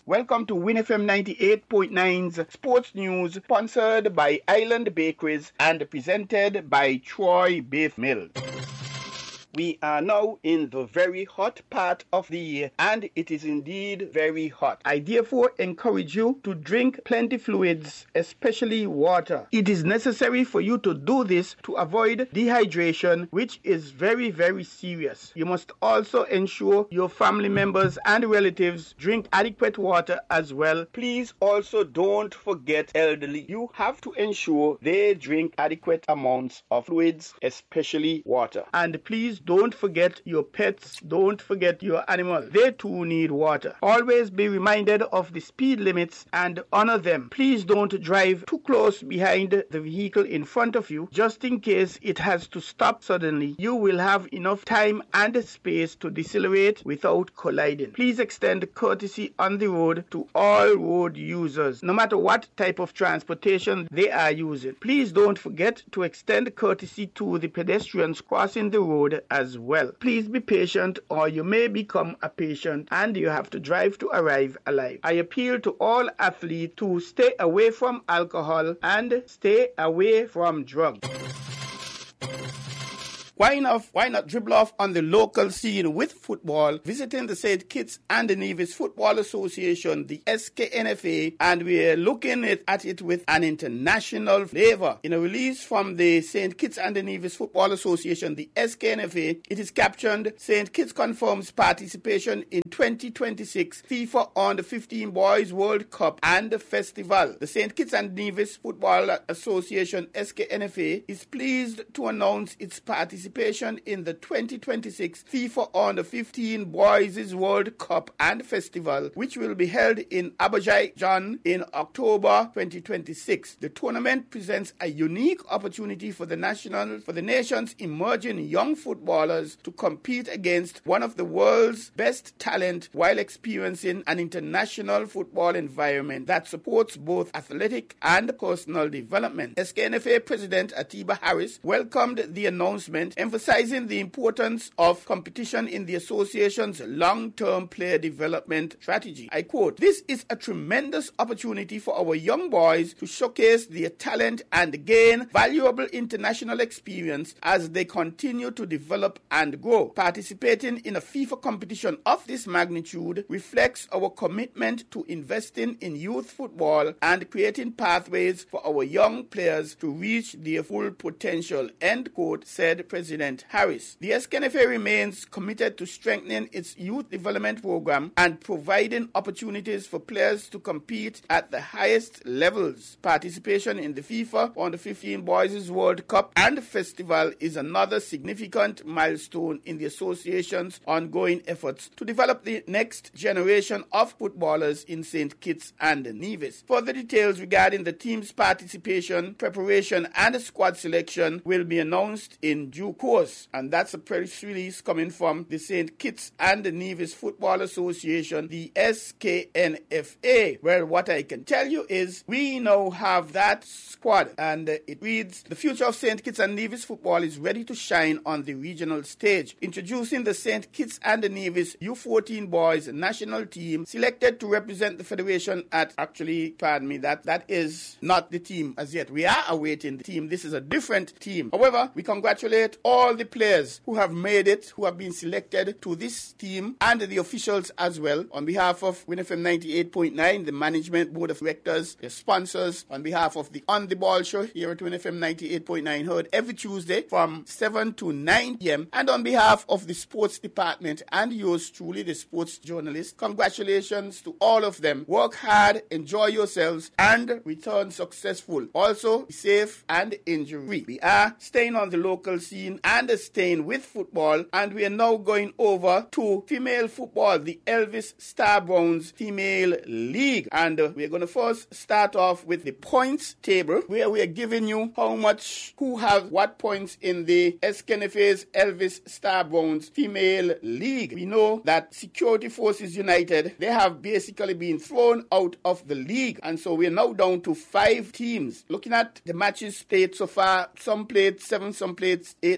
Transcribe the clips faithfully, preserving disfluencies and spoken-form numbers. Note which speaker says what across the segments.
Speaker 1: Welcome to Win F M ninety-eight point nine's Sports News, sponsored by Island Bakeries and presented by Troy Beef Mill. We are now in the very hot part of the year, and it is indeed very hot. I therefore encourage you to drink plenty fluids, especially water. It is necessary for you to do this to avoid dehydration, which is very, very serious. You must also ensure your family members and relatives drink adequate water as well. Please also don't forget elderly. You have to ensure they drink adequate amounts of fluids, especially water. And please don't forget your pets, don't forget your animals. They too need water. Always be reminded of the speed limits and honor them. Please don't drive too close behind the vehicle in front of you, just in case it has to stop suddenly. You will have enough time and space to decelerate without colliding. Please extend courtesy on the road to all road users, no matter what type of transportation they are using. Please don't forget to extend courtesy to the pedestrians crossing the road as well. Please be patient, or you may become a patient and you have to drive to arrive alive. I appeal to all athletes to stay away from alcohol and stay away from drugs. Why not, why not dribble off on the local scene with football, visiting the Saint Kitts and Nevis Football Association, the S K N F A, and we're looking at, at it with an international flavor. In a release from the Saint Kitts and Nevis Football Association, the S K N F A, it is captioned, Saint Kitts confirms participation in twenty twenty-six FIFA Under fifteen Boys World Cup and Festival. The Saint Kitts and Nevis Football Association, S K N F A, is pleased to announce its participation in the twenty twenty-six FIFA Under fifteen Boys World Cup and Festival, which will be held in Azerbaijan in October twenty twenty-six. The tournament presents a unique opportunity for the national, for the nation's emerging young footballers to compete against one of the world's best talent while experiencing an international football environment that supports both athletic and personal development. S K N F A President Atiba Harris welcomed the announcement, emphasizing the importance of competition in the association's long-term player development strategy. I quote, "This is a tremendous opportunity for our young boys to showcase their talent and gain valuable international experience as they continue to develop and grow. Participating in a FIFA competition of this magnitude reflects our commitment to investing in youth football and creating pathways for our young players to reach their full potential," end quote, said President Harris. The S K N F A remains committed to strengthening its youth development program and providing opportunities for players to compete at the highest levels. Participation in the FIFA Under fifteen Boys World Cup and Festival is another significant milestone in the association's ongoing efforts to develop the next generation of footballers in Saint Kitts and Nevis. Further details regarding the team's participation, preparation, and squad selection will be announced in due course, and that's a press release coming from the Saint Kitts and Nevis Football Association, the S K N F A. Well, what I can tell you is we now have that squad, and uh, it reads, "The future of Saint Kitts and Nevis football is ready to shine on the regional stage. Introducing the Saint Kitts and Nevis U fourteen boys national team selected to represent the federation at," actually, pardon me, that, that is not the team as yet. We are awaiting the team. This is a different team. However, we congratulate all the players who have made it, who have been selected to this team, and the officials as well. On behalf of Win F M ninety-eight point nine, the management board of directors, the sponsors, on behalf of the On The Ball show here at Win F M ninety-eight point nine, heard every Tuesday from seven to nine p.m. And on behalf of the sports department and yours truly, the sports journalist, congratulations to all of them. Work hard, enjoy yourselves, and return successful. Also, be safe and injury-free. We are staying on the local scene and staying with football, and we are now going over to female football, the Elvis Star Browns Female League. And uh, we're going to first start off with the points table, where we are giving you how much, who have what points in the S K N F A's Elvis Star Browns Female League. We know that Security Forces United, they have basically been thrown out of the league, and so we're now down to five teams. Looking at the matches played so far, some played seven, some played eight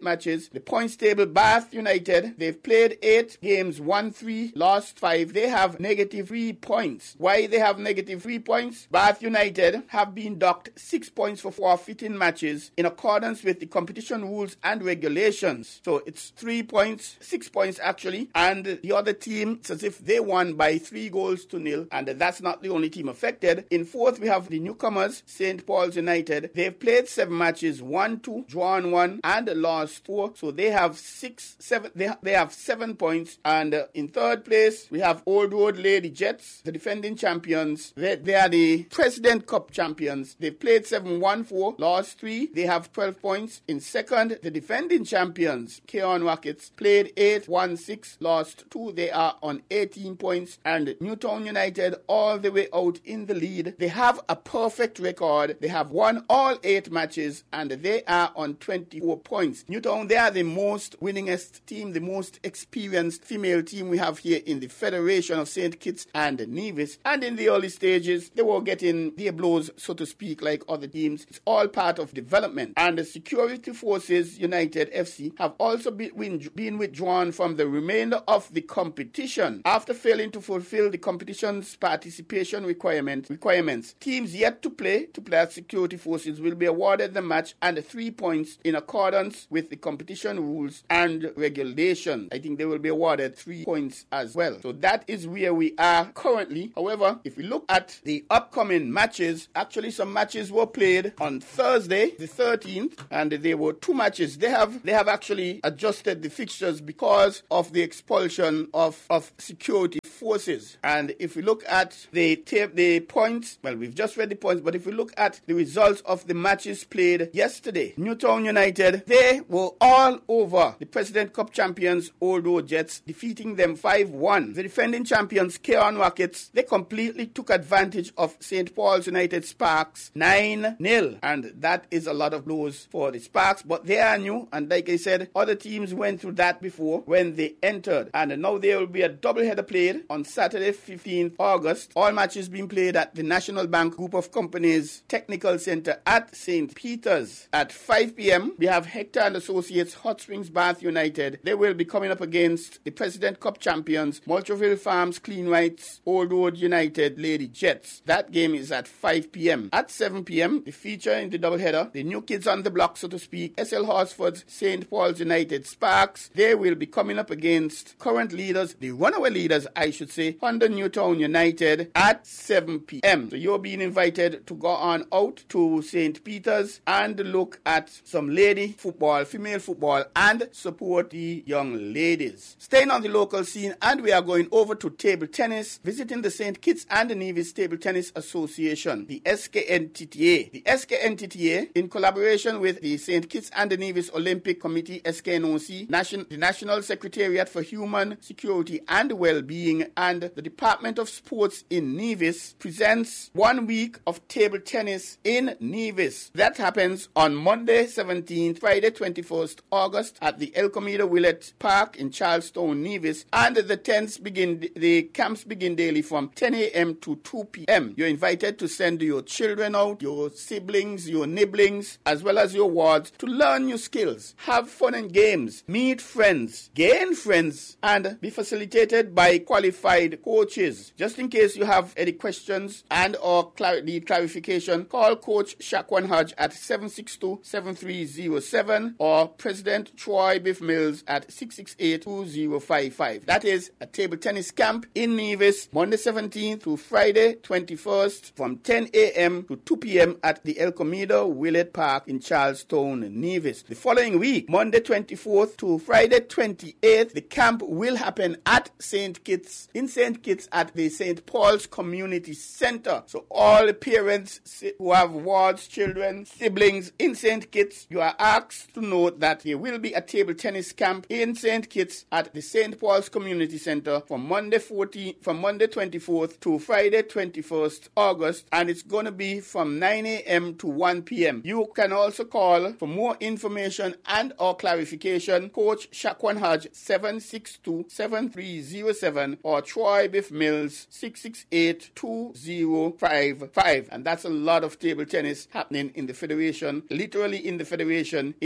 Speaker 1: eight matches. The points table, Bath United, they've played eight games, won three, lost five. They have negative three points. Why they have negative three points? Bath United have been docked six points for forfeiting matches in accordance with the competition rules and regulations. So it's three points, six points actually, and the other team, it's as if they won by three goals to nil, and that's not the only team affected. In fourth, we have the newcomers, Saint Paul's United. They've played seven matches, won two, drawn one, and lost four. So they have six, seven, they, ha- they have seven points. And uh, in third place, we have Old Road Lady Jets, the defending champions. They, they are the President Cup champions. They've played seven, won four, lost three. They have twelve points. In second, the defending champions, Keon Rockets, played eight, won six, lost two. They are on eighteen points. And Newtown United all the way out in the lead. They have a perfect record. They have won all eight matches and they are on twenty-four points. Newtown, they are the most winningest team, the most experienced female team we have here in the Federation of Saint Kitts and Nevis. And in the early stages, they were getting their blows, so to speak, like other teams. It's all part of development. And the Security Forces United F C have also been, been withdrawn from the remainder of the competition after failing to fulfill the competition's participation requirement, requirements. Teams yet to play, to play at Security Forces will be awarded the match and three points in accordance with the competition rules and regulations. I think they will be awarded three points as well. So that is where we are currently. However, if we look at the upcoming matches, actually some matches were played on Thursday, the thirteenth, and there were two matches. They have they have actually adjusted the fixtures because of the expulsion of, of security forces. And if we look at the tape, the points, well, we've just read the points, but if we look at the results of the matches played yesterday, Newtown United, they were all over the President Cup champions, Old Road Jets, defeating them five one. The defending champions, Keon Rockets, they completely took advantage of Saint Paul's United Sparks nine nil. And that is a lot of blows for the Sparks, but they are new. And like I said, other teams went through that before when they entered. And now there will be a doubleheader played on Saturday, fifteenth August. All matches being played at the National Bank Group of Companies Technical Center at Saint Peter's. At five p.m., we have Hector and Associates Hot Springs Bath United. They will be coming up against the President Cup champions, Moultraville Farms Clean Whites, Old Road United Lady Jets. That game is at five p.m. At seven p.m., the feature in the doubleheader, the new kids on the block, so to speak, S L Horsford's Saint Paul's United Sparks. They will be coming up against current leaders, the runaway leaders, I should say, Honda Newtown United at seven p.m. So you're being invited to go on out to Saint Peter's and look at some lady football, female football, and support the young ladies. Staying on the local scene, and we are going over to table tennis, visiting the Saint Kitts and Nevis Table Tennis Association, the S K N T T A. The S K N T T A, in collaboration with the Saint Kitts and Nevis Olympic Committee, S K N O C, Nation, the National Secretariat for Human Security and Well-Being, and the Department of Sports in Nevis, presents one week of table tennis in Nevis. That happens on Monday seventeenth, Friday twenty-first August at the El Comida Willett Park in Charlestown, Nevis, and the tents begin, the camps begin daily from ten a.m. to two p.m. You're invited to send your children out, your siblings, your nibblings, as well as your wards, to learn new skills, have fun and games, meet friends, gain friends, and be facilitated by qualified coaches. Just in case you have any questions and or clar- need clarification, call Coach Shakwan Hodge at seven six two, seven three zero seven or President Troy Biff Mills at six six eight, two zero five five. That is a table tennis camp in Nevis, Monday seventeenth to Friday twenty-first from ten a.m. to two p.m. at the El Comida Willett Park in Charlestown, Nevis. The following week, Monday twenty-fourth to Friday twenty-eighth, the camp will happen at Saint Kitts, in Saint Kitts at the Saint Paul's Community Center. So all the parents who have wards, children, siblings in Saint Kitts, you are asked to note that there will be a table tennis camp in Saint Kitts at the Saint Paul's Community Center from Monday fourteenth, from Monday twenty-fourth to Friday twenty-first August, and it's going to be from nine a.m. to one p.m. You can also call for more information and or clarification Coach Shakwan Hodge seven six two, seven three zero seven or Troy Biff Mills six six eight, two zero five five. And that's a lot of table tennis happening in the Federation, literally in the Federation in Saint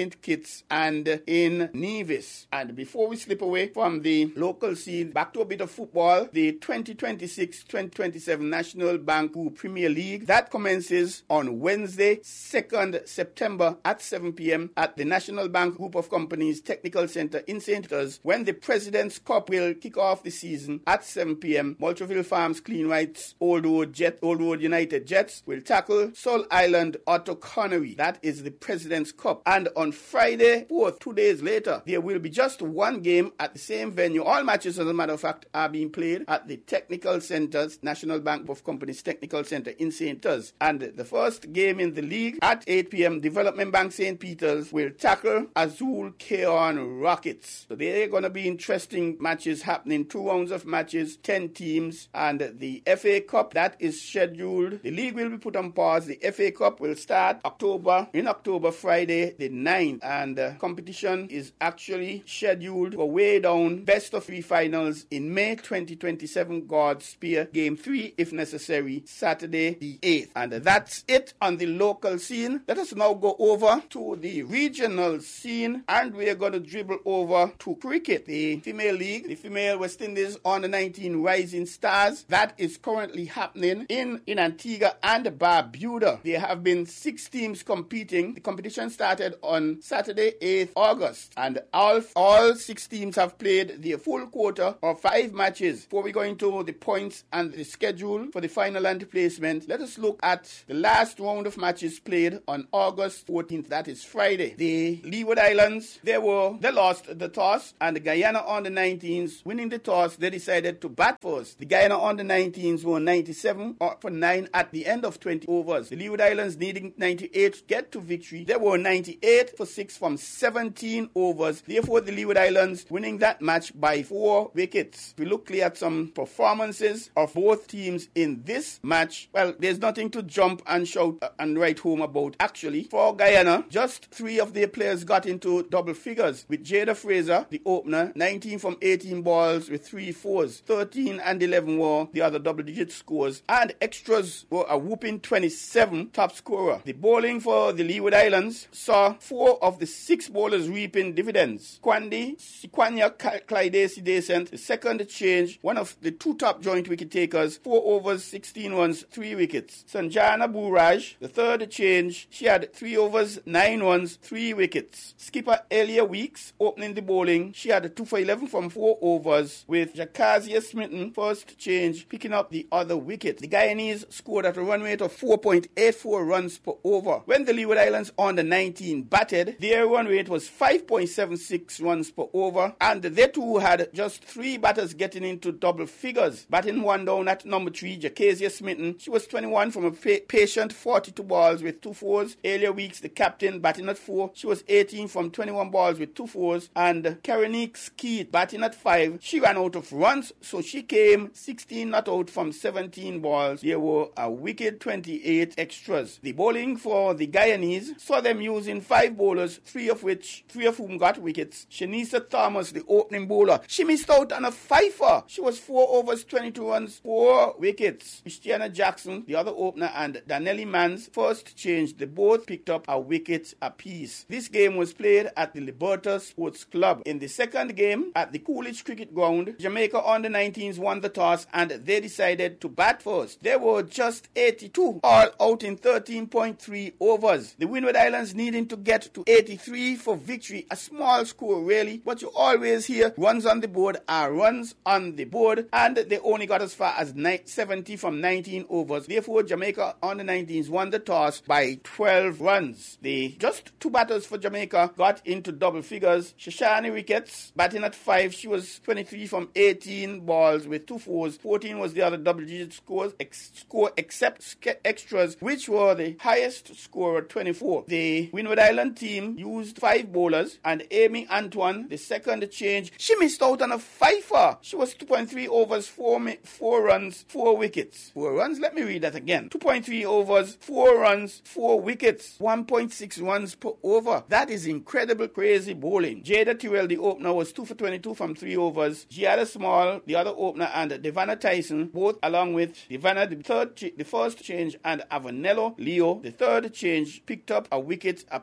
Speaker 1: Saint Kitts and in Nevis. And before we slip away from the local scene, back to a bit of football, the twenty twenty-six twenty twenty-seven National Bank Group Premier League, that commences on Wednesday, second September at seven p.m. at the National Bank Group of Companies Technical Centre in Saint Kitts, when the President's Cup will kick off the season at seven p.m. Moultrie Farms Clean Whites Old Road Jet Old Road United Jets will tackle Sol Island Otto Connery. That is the President's Cup. And on Friday fourth, two days later, there will be just one game at the same venue. All matches, as a matter of fact, are being played at the Technical Centres, National Bank of Companies Technical Centre in Saint Kitts. And the first game in the league at eight p.m., Development Bank Saint Peter's will tackle Azul Keon Rockets. So there are going to be interesting matches happening, two rounds of matches, ten teams, and the F A Cup, that is scheduled. The league will be put on pause. The F A Cup will start October, in October, Friday the ninth, and the competition is actually scheduled for way down best of three finals in May twenty twenty-seven, God's Spear, game three if necessary, Saturday the eighth. And that's it on the local scene. Let us now go over to the regional scene, and we are going to dribble over to cricket. The female league, the female West Indies under nineteen Rising Stars, that is currently happening in, in Antigua and Barbuda. There have been six teams competing. The competition started on Saturday, eighth August, and all, all six teams have played their full quota of five matches. Before we go into the points and the schedule for the final and placement, let us look at the last round of matches played on August fourteenth. That is Friday. The Leeward Islands, they were they lost the toss, and the Guyana under nineteens, winning the toss, they decided to bat first. The Guyana under nineteens were ninety-seven for nine at the end of twenty overs. The Leeward Islands needing ninety-eight to get to victory. They were ninety-eight for six from seventeen overs. Therefore, the Leeward Islands winning that match by four wickets. If we look clear at some performances of both teams in this match, well, there's nothing to jump and shout and write home about. Actually, for Guyana, just three of their players got into double figures, with Jada Fraser, the opener, nineteen from eighteen balls with three fours. thirteen and eleven were the other double-digit scores, and extras were a whooping twenty-seven top scorer. The bowling for the Leeward Islands saw four of the six bowlers reaping dividends. Kwandi, Sikwanya Clydesi Descent, the second change, one of the two top joint wicket takers, four overs, sixteen runs, three wickets. Sanjana Buraj, the third change, she had three overs, nine runs, three wickets. Skipper Elia Weeks opening the bowling, she had two for eleven from four overs, with Jacazia Smitten, first change, picking up the other wicket. The Guyanese scored at a run rate of four point eight four runs per over. When the Leeward Islands under nineteen batted, their run rate was five point seven six runs per over, and they too had just three batters getting into double figures. Batting one down at number three, Jacazia Smitten, she was twenty-one from a pa- patient forty-two balls with two fours. Elia Weeks, the captain, batting at four, she was eighteen from twenty-one balls with two fours, and Karenique Skeet batting at five, she ran out of runs, so she came sixteen not out from seventeen balls. There were a wicked twenty-eight extras. The bowling for the Guyanese saw them using five bowlers, three of which, three of whom got wickets. Shanisa Thomas, the opening bowler, she missed out on a fifer. She was four overs, twenty-two runs, four wickets. Christiana Jackson, the other opener, and Danelli Mans, first change, they both picked up a wicket apiece. This game was played at the Liberta Sports Club. In the second game, at the Coolidge Cricket Ground, Jamaica under nineteens won the toss, and they decided to bat first. They were just eighty-two, all out in thirteen point three overs. The Windward Islands needing to get to eighty-three for victory. A small score, really, but you always hear runs on the board are runs on the board, and they only got as far as seventy from nineteen overs. Therefore, Jamaica under nineteens won the toss by twelve runs. The just two batters for Jamaica got into double figures. Shashani Ricketts batting at five, she was twenty-three from eighteen balls with two fours. fourteen was the other double-digit scores, ex- score except extras, which were the highest scorer, twenty-four. The Windward Island team used five bowlers, and Amy Antoine, the second change, she missed out on a fifer. She was two point three overs, four, four runs, four wickets. Four runs, let me read that again. two point three overs, four runs, four wickets. one point six runs per over. That is incredible, crazy bowling. Jada Tyrrell, the opener, was two for twenty-two from three overs. Giada Small, the other opener, and Devana Tyson, both along with Devana, the third, ch- the first change, and Avanello Leo, the third change, picked up a wicket apiece.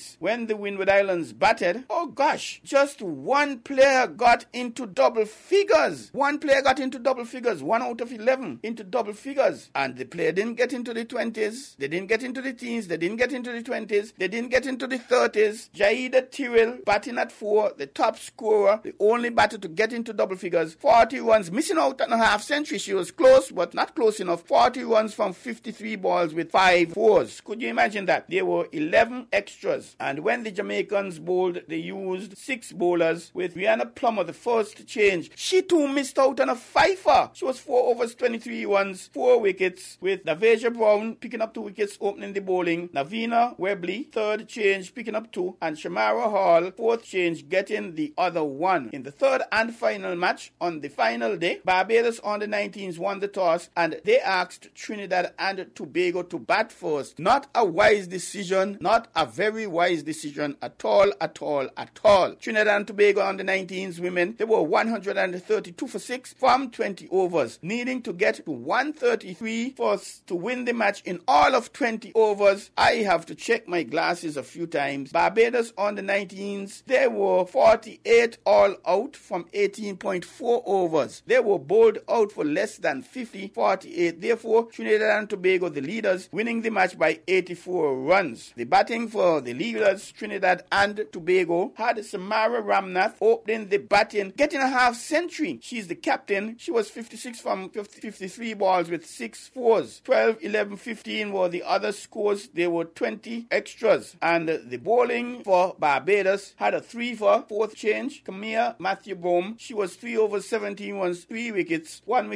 Speaker 1: wickets. When the Windward Islands batted, oh gosh, just one player got into double figures. One player got into double figures. One out of eleven into double figures. And the player didn't get into the twenties. They didn't get into the teens. They didn't get into the twenties. They didn't get into the thirties. Jaida Tyrrell batting at four, the top scorer, the only batter to get into double figures. forty runs, missing out on a half century. She was close, but not close enough. forty runs from fifty-three balls with five fours. Could you imagine that? There were eleven extras. And when the Jamaicans bowled, they used six bowlers with Rihanna Plummer, the first change. She too missed out on a fifer. She was four overs, twenty-three runs, four wickets, with Navasia Brown picking up two wickets, opening the bowling. Navina Webley, third change, picking up two. And Shamara Hall, fourth change, getting the other one. In the third and final match, on the final day, Barbados under nineteens won the toss and they asked Trinidad and Tobago to bat first. Not a wise decision, not a very wise decision at all, at all, at all. Trinidad and Tobago under nineteens women, they were one hundred thirty-two for six from twenty overs, needing to get to one thirty-three for to win the match in all of twenty overs. I have to check my glasses a few times. Barbados under nineteens, they were forty-eight all out from eighteen point four overs. They were bowled out for less than fifty, forty-eight. Therefore, Trinidad and Tobago, the leaders, winning the match by eighty-four runs. The batting for the leaders, Trinidad and Tobago, had Samara Ramnath opening the batting, getting a half century. She's the captain. She was fifty-six from fifty-three balls with six fours. twelve, eleven, fifteen were the other scores. There were twenty extras. And the bowling for Barbados had a three for fourth change. Camilla Matthew Bohm, she was three overs, seventeen runs, three wickets, one wicket